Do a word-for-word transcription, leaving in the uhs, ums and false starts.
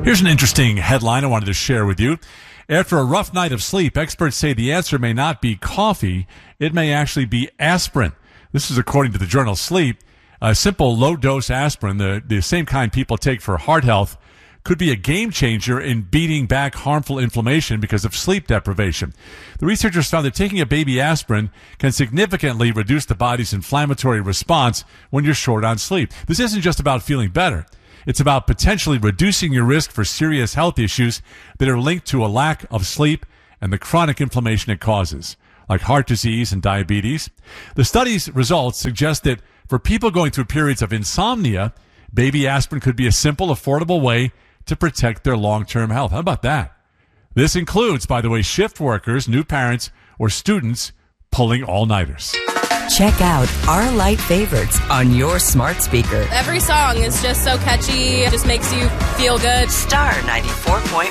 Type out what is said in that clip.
Here's an interesting headline I wanted to share with you. After a rough night of sleep, experts say the answer may not be coffee. It may actually be aspirin. This is according to the journal Sleep. A simple low-dose aspirin, the, the same kind people take for heart health, could be a game changer in beating back harmful inflammation because of sleep deprivation. The researchers found that taking a baby aspirin can significantly reduce the body's inflammatory response when you're short on sleep. This isn't just about feeling better. It's about potentially reducing your risk for serious health issues that are linked to a lack of sleep and the chronic inflammation it causes, like heart disease and diabetes. The study's results suggest that for people going through periods of insomnia, baby aspirin could be a simple, affordable way to protect their long-term health. How about that? This includes, by the way, shift workers, new parents, or students pulling all-nighters. Check out our light favorites on your smart speaker. Every song is just so catchy. It just makes you feel good. Star ninety-four point